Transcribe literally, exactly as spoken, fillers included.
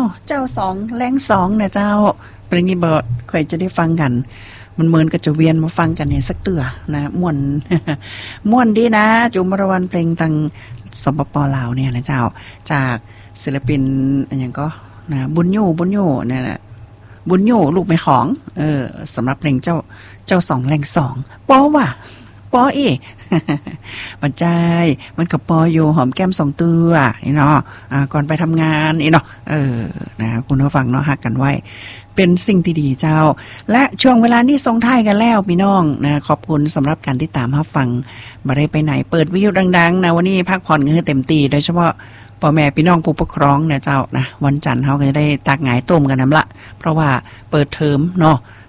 เจ้าสองแรงสองนะเจ้าเพลงนี้บ่ค่อยจะได้ฟังกันมันเหมือนก็จะเวียนมาฟังกันเนี่ยสักเตือนะม่วน ม่วนดีนะจุมรวันเพลงตังสปปลาวเนี่ยนะเจ้าจากศิลปินอันอย่างก็นะบุญโยบุญโยเนี่ยนะบุญโยลูกแม่ของเออสำหรับเพลงเจ้าเจ้าสองแรงสองปอว่ะปอเอ ปัจจัยมันกับปอโยหอมแก้มสองตัวนี่เนาะอ่าก่อนไปทำงานนี่เนาะเออนะคุณผู้ฟังเนาะฮักกันไว้เป็นสิ่งที่ดีเจ้าและช่วงเวลานี้ทรงท้ายกันแล้วพี่น้องนะขอบคุณสำหรับการติดตามรับฟังบ่ได้ไปไหนเปิดวิทยุดังๆนะวันนี้พักผ่อนกันให้เต็มที่โดยเฉพาะพ่อแม่พี่น้องผู้ปกครองเนี่ยเจ้านะวันจันทร์เฮาก็จะได้ตักหงายต้มกันน้ำละเพราะว่าเปิดเทอมเนาะ